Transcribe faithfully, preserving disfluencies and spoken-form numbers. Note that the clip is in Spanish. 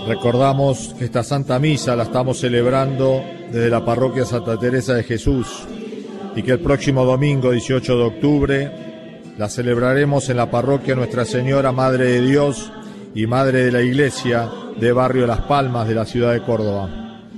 Recordamos que esta Santa Misa la estamos celebrando desde la Parroquia Santa Teresa de Jesús y que el próximo domingo, dieciocho de octubre, la celebraremos en la Parroquia Nuestra Señora Madre de Dios y Madre de la Iglesia de Barrio Las Palmas de la ciudad de Córdoba.